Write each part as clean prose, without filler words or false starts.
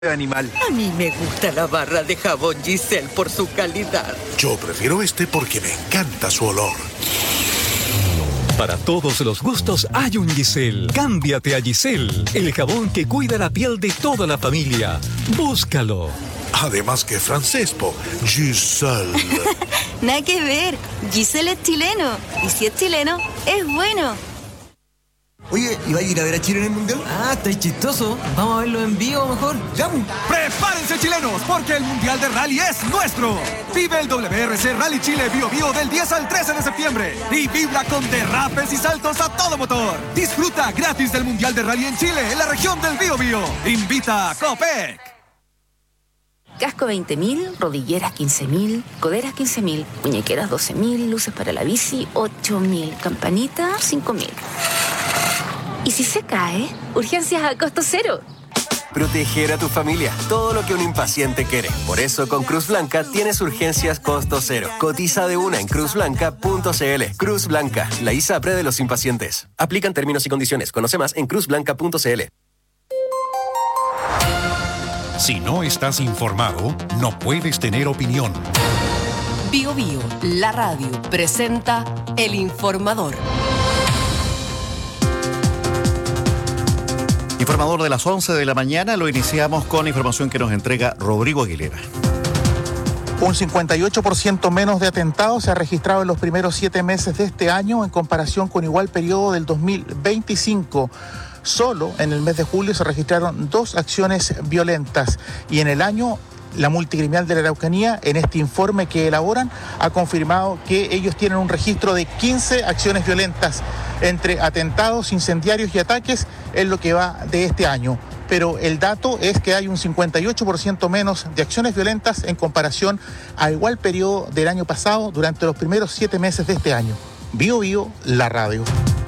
animal. A mí me gusta la barra de jabón Giselle por su calidad. Yo prefiero este porque me encanta su olor. Para todos los gustos hay un Giselle. Cámbiate a Giselle, el jabón que cuida la piel de toda la familia. Búscalo. Además que francés, Giselle. Nada que ver. Giselle es chileno. Y si es chileno, es bueno. Oye, ¿y va a ir a ver a Chile en el Mundial? Ah, está chistoso. Vamos a verlo en vivo mejor. ¡Vamos! ¡Prepárense, chilenos! Porque el Mundial de Rally es nuestro. Vive el WRC Rally Chile Bio Bio del 10 al 13 de septiembre. Y vibra con derrapes y saltos a todo motor. Disfruta gratis del Mundial de Rally en Chile, en la región del Bio Bio. Invita a Copec. Casco 20.000, rodilleras 15.000, coderas 15.000, muñequeras 12.000, luces para la bici 8.000, campanita 5.000. ¿Y si se cae? Urgencias a costo cero. Proteger a tu familia, todo lo que un impaciente quiere. Por eso con Cruz Blanca tienes urgencias costo cero. Cotiza de una en cruzblanca.cl. Cruz Blanca, la ISAPRE de los impacientes. Aplican términos y condiciones. Conoce más en cruzblanca.cl. Si no estás informado, no puedes tener opinión. Bio Bio, la radio, presenta El Informador. Informador de las 11 de la mañana, lo iniciamos con información que nos entrega Rodrigo Aguilera. Un 58% menos de atentados se ha registrado en los primeros 7 meses de este año en comparación con igual periodo del 2025. Solo en el mes de julio se registraron 2 acciones violentas y en el año la multicriminal de la Araucanía, en este informe que elaboran, ha confirmado que ellos tienen un registro de 15 acciones violentas entre atentados, incendiarios y ataques en lo que va de este año. Pero el dato es que hay un 58% menos de acciones violentas en comparación a igual periodo del año pasado durante los primeros 7 meses de este año. Bio Bio, la radio.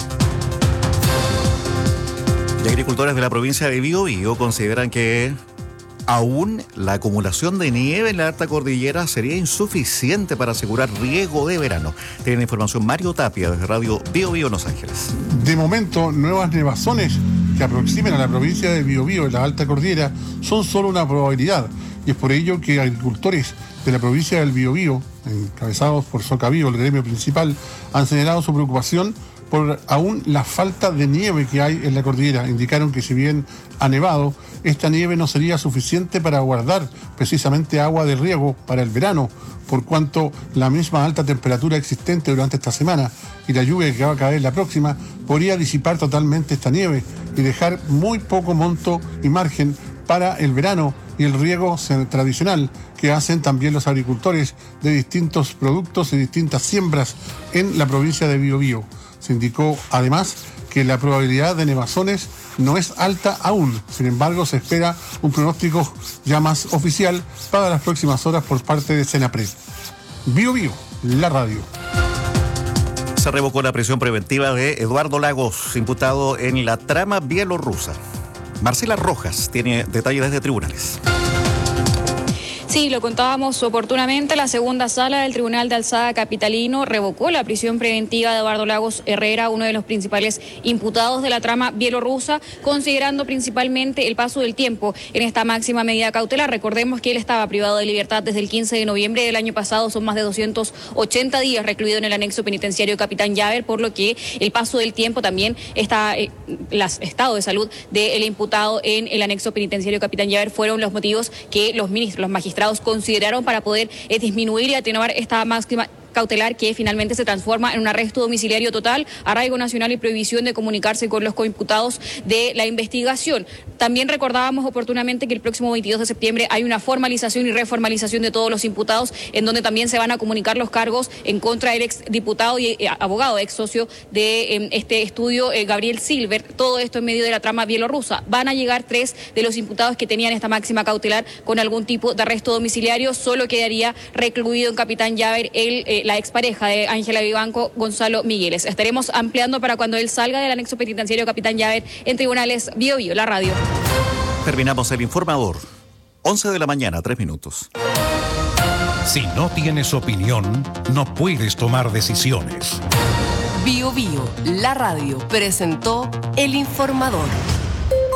Y agricultores de la provincia de Biobío consideran que aún la acumulación de nieve en la alta cordillera sería insuficiente para asegurar riego de verano. Tiene información Mario Tapia desde Radio Biobío Los Ángeles. De momento, nuevas nevazones que aproximen a la provincia de Biobío en la alta cordillera son solo una probabilidad. Y es por ello que agricultores de la provincia del Biobío, encabezados por Socabío, el gremio principal, han señalado su preocupación por aún la falta de nieve que hay en la cordillera. Indicaron que si bien ha nevado, esta nieve no sería suficiente para guardar precisamente agua de riego para el verano, por cuanto la misma alta temperatura existente durante esta semana y la lluvia que va a caer la próxima podría disipar totalmente esta nieve y dejar muy poco monto y margen para el verano y el riego tradicional que hacen también los agricultores de distintos productos y distintas siembras en la provincia de Biobío. Se indicó además que la probabilidad de nevazones no es alta aún. Sin embargo, se espera un pronóstico ya más oficial para las próximas horas por parte de Senapred. Bio Bio, la radio. Se revocó la prisión preventiva de Eduardo Lagos, imputado en la trama bielorrusa. Marcela Rojas tiene detalles desde tribunales. Sí, lo contábamos oportunamente. La segunda sala del Tribunal de Alzada Capitalino revocó la prisión preventiva de Eduardo Lagos Herrera, uno de los principales imputados de la trama bielorrusa, considerando principalmente el paso del tiempo en esta máxima medida cautelar. Recordemos que él estaba privado de libertad desde el 15 de noviembre del año pasado. Son más de 280 días recluido en el anexo penitenciario Capitán Llaver, por lo que el paso del tiempo también está, el estado de salud del imputado en el anexo penitenciario Capitán Llaver fueron los motivos que los magistrados consideraron para poder disminuir y atenuar esta máxima cautelar que finalmente se transforma en un arresto domiciliario total, arraigo nacional y prohibición de comunicarse con los coimputados de la investigación. También recordábamos oportunamente que el próximo 22 de septiembre hay una formalización y reformalización de todos los imputados, en donde también se van a comunicar los cargos en contra del exdiputado y abogado, ex socio de este estudio, Gabriel Silver. Todo esto en medio de la trama bielorrusa. Van a llegar 3 de los imputados que tenían esta máxima cautelar con algún tipo de arresto domiciliario. Solo quedaría recluido en Capitán Llaver la expareja de Ángela Vivanco, Gonzalo Migueles. Estaremos ampliando para cuando él salga del anexo penitenciario Capitán Llaver en tribunales Bio Bio, la radio. Terminamos el informador. 11 de la mañana, 3 minutos. Si no tienes opinión, no puedes tomar decisiones. Bio Bio, la radio, presentó El Informador.